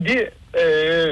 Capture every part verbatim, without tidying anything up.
Bir e,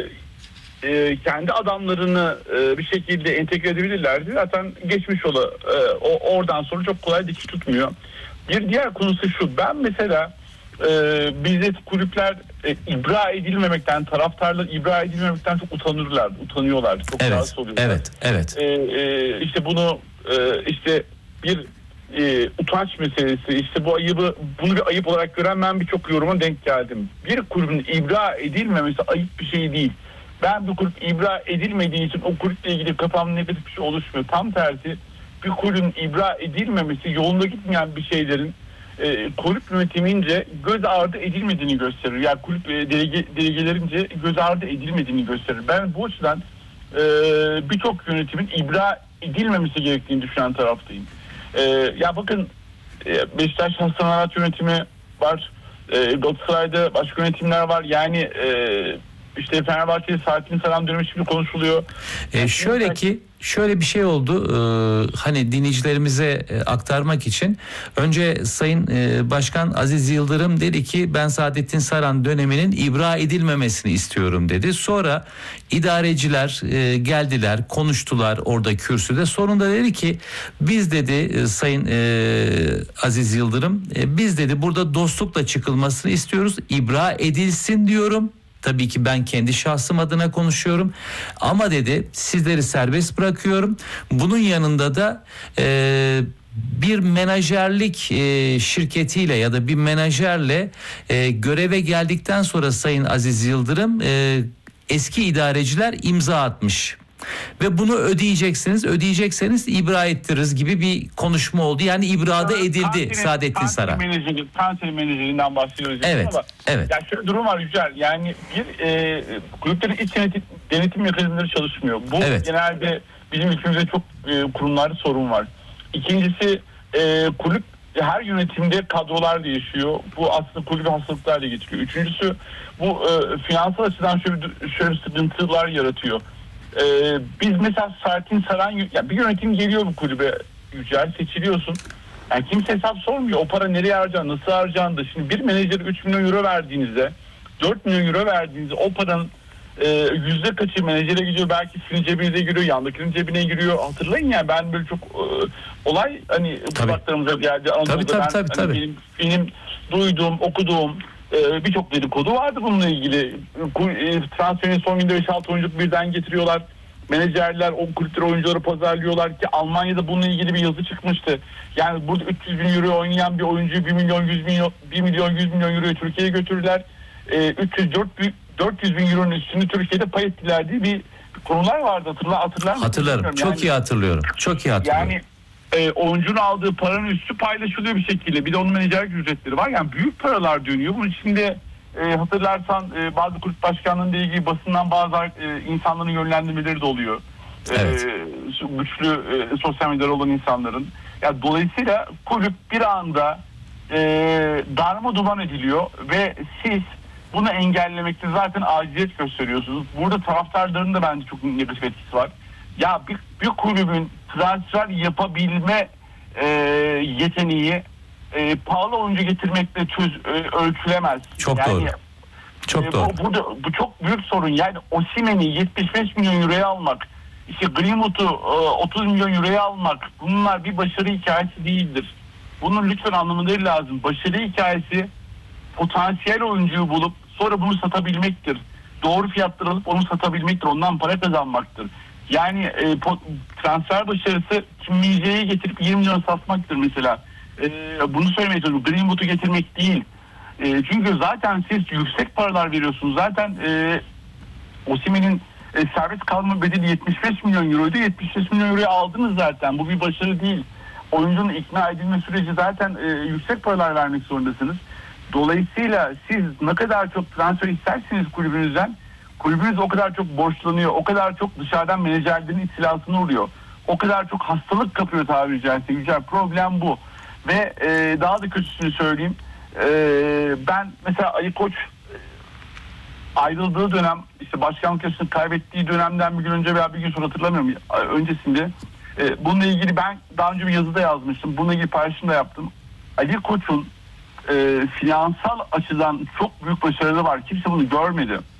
e, kendi adamlarını e, bir şekilde entegre edebilirlerdi. Zaten geçmiş ola e, o, oradan sonra çok kolay dikiş tutmuyor. Bir diğer konusu şu. Ben mesela e, bizde kulüpler e, ibra edilmemekten, taraftarlar ibra edilmemekten çok utanırlar, utanıyorlar. Çok evet, rahatsız oluyorlar. Evet, evet. E, e, işte bunu e, işte bir e, utanç meselesi, işte bu ayıbı, bunu bir ayıp olarak gören ben birçok yoruma denk geldim. Bir kulübün ibra edilmemesi ayıp bir şey değil. Ben bir kulüp ibra edilmediği için o kulüple ilgili kafamda negatif bir şey oluşmuyor. Tam tersi, bir kulübün ibra edilmemesi yolunda gitmeyen bir şeylerin e, kulüp yönetimince göz ardı edilmediğini gösterir. Yani kulüp e, delege, delegelerince göz ardı edilmediğini gösterir. Ben bu açıdan e, birçok yönetimin ibra edilmemesi gerektiğini düşünen taraftayım. E, ya bakın e, Beşiktaş Hasan Arat yönetimi var. E, Galatasaray'da başka yönetimler var. Yani e, işte Fenerbahçe'de Sakin Saran dönemi şimdi konuşuluyor. E, şöyle ki şöyle bir şey oldu. Ee, hani dinleyicilerimize e, aktarmak için önce Sayın e, Başkan Aziz Yıldırım dedi ki ben Saadettin Saran döneminin ibra edilmemesini istiyorum dedi. Sonra idareciler e, geldiler, konuştular orada kürsüde. Sonunda dedi ki biz dedi e, Sayın e, Aziz Yıldırım e, biz dedi burada dostlukla çıkılmasını istiyoruz. İbra edilsin diyorum. Tabii ki ben kendi şahsım adına konuşuyorum ama dedi sizleri serbest bırakıyorum. Bunun yanında da e, bir menajerlik e, şirketiyle ya da bir menajerle e, göreve geldikten sonra Sayın Aziz Yıldırım e, eski idareciler imza atmış. Ve bunu ödeyeceksiniz, ödeyecekseniz ibra ettiririz gibi bir konuşma oldu. Yani ibrada edildi Kanseri, Saadettin Saran. Kanseri menajerinden bahsediyoruz. Evet, ama evet. Ya şöyle bir durum var Yücel. Yani bir e, kulüplerin iç denetim, denetim mekanizmaları çalışmıyor. Bu evet. Genelde bizim ülkemizde çok e, kurumlarda sorun var. İkincisi e, kulüp her yönetimde kadrolar değişiyor. Bu aslında kulübe hastalıklarla getiriyor. Üçüncüsü bu e, finansal açıdan şöyle, şöyle sıkıntılar yaratıyor. Ee, biz mesela Sakin Saran ya bir yönetim geliyor bu kulübe Yücel, seçiliyorsun. Yani kimse hesap sormuyor. O para nereye harcandı, nasıl harcandı? Şimdi bir menajere üç milyon euro verdiğinizde, dört milyon euro verdiğinizde o paranın e, yüzde kaçı menajere gidiyor, belki sizin cebinize giriyor, yandakinin cebine giriyor. Hatırlayın ya, ben böyle çok e, olay hani kulaklarımıza geldi. Tabii tabii ben, tabii. Hani tabii. Benim, benim duyduğum, okuduğum Ee, birçok dedikodu vardı bununla ilgili. Transferin son günde beş altı oyuncu birden getiriyorlar. Menajerler o kulüpleri oyuncuları pazarlıyorlar ki Almanya'da bununla ilgili bir yazı çıkmıştı. Yani burada üç yüz bin euro oynayan bir oyuncuyu bir milyon yüz milyon bir milyon yüz milyon euroya Türkiye'ye götürdüler. Ee, üç yüz dört yüz bin euronun üstünü Türkiye'de pay ettiler diye bir konular vardı. Hatırlar, hatırlar mısın? Hatırlarım. Çok yani, iyi hatırlıyorum. Çok iyi hatırlıyorum. Yani E, oyuncunun aldığı paranın üstü paylaşılıyor bir şekilde. Bir de onun menajerlik ücretleri var. Yani büyük paralar dönüyor. Bunun içinde e, hatırlarsan e, bazı kulüp başkanlığıyla ilgili basından bazı e, insanların yönlendirmeleri de oluyor. Evet. E, güçlü e, sosyal medyada olan insanların. Yani dolayısıyla kulüp bir anda e, darma duman ediliyor ve siz bunu engellemekte zaten aciliyet gösteriyorsunuz. Burada taraftarların da bence çok negatif etkisi var. Ya bir, bir kulübün transfer yapabilme e, yeteneği e, pahalı oyuncu getirmekle çöz, e, ölçülemez. Çok yani, doğru. Çok e, doğru. Bu, burada, bu çok büyük sorun. Yani Osimhen'i yetmiş beş milyon euroya almak, işte Greenwood'u e, otuz milyon euroya almak, bunlar bir başarı hikayesi değildir. Bunun lütfen anlamaları lazım. Başarı hikayesi potansiyel oyuncuyu bulup sonra bunu satabilmektir. Doğru fiyatları alıp onu satabilmektir. Ondan para kazanmaktır. Yani e, transfer başarısı Kim Min-jae'yi getirip yirmi milyon satmaktır mesela. E, bunu söylemeye çalışıyorum. Greenwood'u getirmek değil. E, çünkü zaten siz yüksek paralar veriyorsunuz. Zaten e, Osimhen'in e, serbest kalma bedeli yetmiş beş milyon euroydu. yetmiş beş milyon euroya aldınız zaten. Bu bir başarı değil. Oyuncunun ikna edilme süreci zaten e, yüksek paralar vermek zorundasınız. Dolayısıyla siz ne kadar çok transfer isterseniz kulübünüzden, kulübünüz o kadar çok borçlanıyor, o kadar çok dışarıdan menajerlerin istilasına uğruyor. O kadar çok hastalık kapıyor tabiri caizse. Güzel, problem bu. Ve e, daha da kötüsünü söyleyeyim. E, ben mesela Ali Koç ayrıldığı dönem, işte başkanlık yaşını kaybettiği dönemden bir gün önce veya bir gün sonra hatırlamıyorum öncesinde. E, bununla ilgili ben daha önce bir yazıda yazmıştım. Bununla ilgili paylaşım da yaptım. Ali Koç'un e, finansal açıdan çok büyük başarıları var. Kimse bunu görmedi.